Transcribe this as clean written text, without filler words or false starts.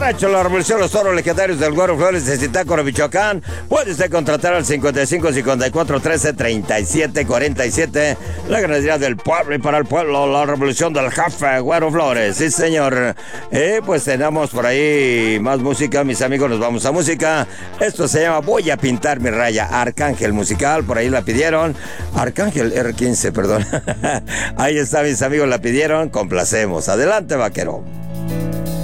borracho, la revolución, los toros legendarios del Güero Flores de Zitácuaro, Michoacán. Puede usted contratar al 55 54 13 37 47. La ganadería del pueblo y para el pueblo, la revolución del jefe Güero Flores. Sí, señor. Pues tenemos por ahí más música, mis amigos, nos vamos a música. Esto se llama Voy a pintar mi raya, Arcángel musical, por ahí la pidieron. Arcángel R15, perdón. Ahí está, mis amigos, la pidieron, complacemos. Adelante, vaquero.